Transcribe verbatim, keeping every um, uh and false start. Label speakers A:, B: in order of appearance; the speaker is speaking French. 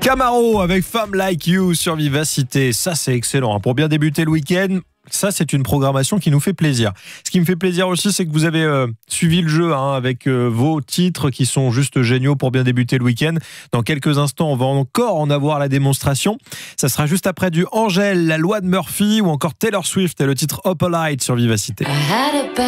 A: Camaro avec Femme Like You sur Vivacité. Ça, c'est excellent. Pour bien débuter le week-end, ça, c'est une programmation qui nous fait plaisir. Ce qui me fait plaisir aussi, c'est que vous avez euh, suivi le jeu hein, avec euh, vos titres qui sont juste géniaux pour bien débuter le week-end. Dans quelques instants, on va encore en avoir la démonstration. Ça sera juste après du Angèle, la loi de Murphy ou encore Taylor Swift et le titre Opalite sur Vivacité.